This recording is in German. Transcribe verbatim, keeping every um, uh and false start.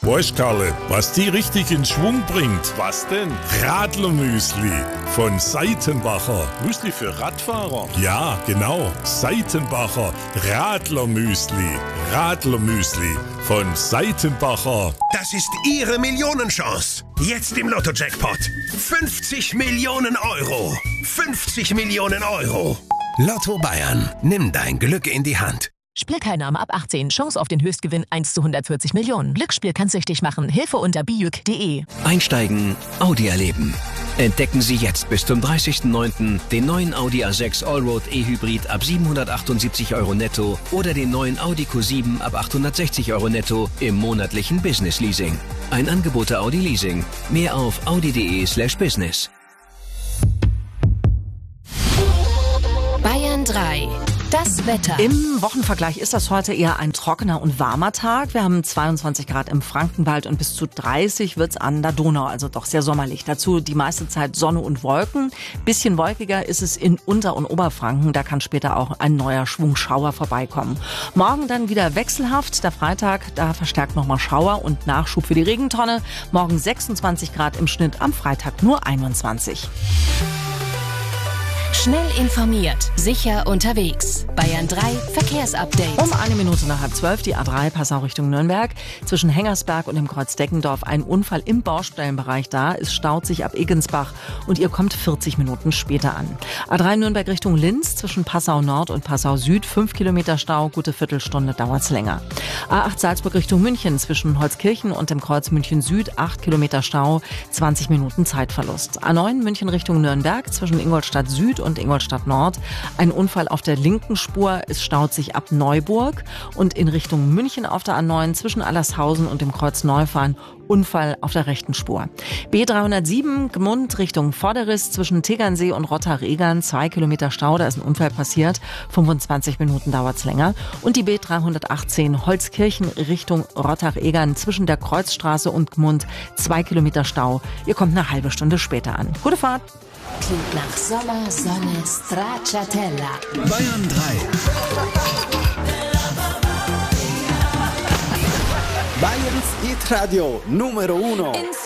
Weißt, Karle, was die richtig in Schwung bringt? Was denn? Radlermüsli von Seitenbacher. Müsli für Radfahrer? Ja, genau. Seitenbacher Radlermüsli. Radlermüsli von Seitenbacher. Das ist Ihre Millionenchance. Jetzt im Lotto-Jackpot. fünfzig Millionen Euro. fünfzig Millionen Euro. Lotto Bayern. Nimm dein Glück in die Hand. Spielteilnahme ab achtzehn. Chance auf den Höchstgewinn eins zu hundertvierzig Millionen. Glücksspiel kann süchtig machen. Hilfe unter bijuk punkt de. Einsteigen, Audi erleben. Entdecken Sie jetzt bis zum dreißigsten neunten den neuen Audi A sechs Allroad E-Hybrid ab siebenhundertachtundsiebzig Euro netto oder den neuen Audi Q sieben ab achthundertsechzig Euro netto im monatlichen Business Leasing. Ein Angebot der Audi Leasing. Mehr auf audi punkt de slash business. Bayern drei. Das Wetter. Im Wochenvergleich ist das heute eher ein trockener und warmer Tag. Wir haben zweiundzwanzig Grad im Frankenwald und bis zu dreißig wird's an der Donau, also doch sehr sommerlich. Dazu die meiste Zeit Sonne und Wolken. Bisschen wolkiger ist es in Unter- und Oberfranken. Da kann später auch ein neuer Schwung Schauer vorbeikommen. Morgen dann wieder wechselhaft. Der Freitag, da verstärkt nochmal Schauer und Nachschub für die Regentonne. Morgen sechsundzwanzig Grad im Schnitt, am Freitag nur einundzwanzig. Schnell informiert, sicher unterwegs. Bayern drei Verkehrsupdate. Um eine Minute nach halb zwölf, die A drei Passau Richtung Nürnberg. Zwischen Hengersberg und dem Kreuz Deckendorf ein Unfall im Baustellenbereich da. Es staut sich ab Egensbach und ihr kommt vierzig Minuten später an. A drei Nürnberg Richtung Linz, zwischen Passau Nord und Passau Süd, fünf Kilometer Stau, gute Viertelstunde dauert's länger. A acht Salzburg Richtung München, zwischen Holzkirchen und dem Kreuz München Süd, acht Kilometer Stau, zwanzig Minuten Zeitverlust. A neun München Richtung Nürnberg, zwischen Ingolstadt Süd und Ingolstadt Nord. Ein Unfall auf der linken Spur. Es staut sich ab Neuburg und in Richtung München auf der A neun zwischen Allershausen und dem Kreuz Neufahren. Unfall auf der rechten Spur. B dreihundertsieben Gmund Richtung Vorderriss zwischen Tegernsee und Rotter-Regern. Zwei Kilometer Stau, da ist ein Unfall passiert. fünfundzwanzig Minuten dauert's länger. Und die B dreihundertachtzehn Holzkirchen Richtung Rotter-Regern zwischen der Kreuzstraße und Gmund. Zwei Kilometer Stau. Ihr kommt eine halbe Stunde später an. Gute Fahrt! Klingt nach Sommer, Sonne, Stracciatella. Bayern drei. Bayerns Hit Radio Numero uno.